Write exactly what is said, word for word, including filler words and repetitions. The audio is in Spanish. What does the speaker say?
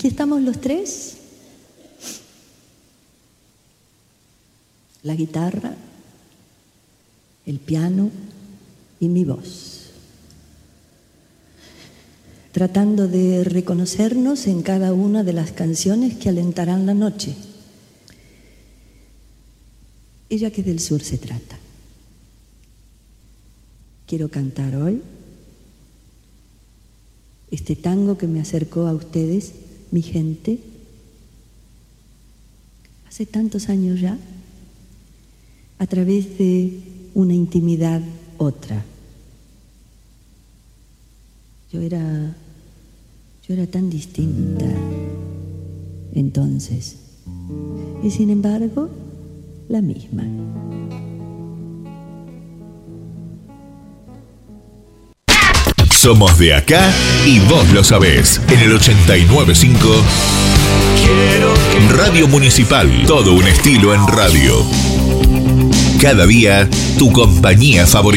aquí estamos los tres. La guitarra, el piano y mi voz. Tratando de reconocernos en cada una de las canciones que alentarán la noche. Y ya que del sur se trata, quiero cantar hoy este tango que me acercó a ustedes, mi gente, hace tantos años ya, a través de una intimidad otra. Yo era, yo era tan distinta entonces, y sin embargo, la misma. Somos de acá y vos lo sabés. En el ochenta y nueve punto cinco Radio Municipal. Todo un estilo en radio. Cada día, tu compañía favorita.